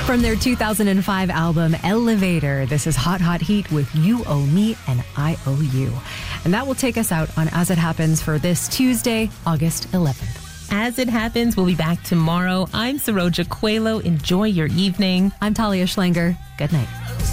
From their 2005 album, Elevator, this is Hot Hot Heat with You Owe Me and I Owe You. And that will take us out on As It Happens for this Tuesday, August 11th. As It Happens, we'll be back tomorrow. I'm Saroja Coelho. Enjoy your evening. I'm Talia Schlanger. Good night.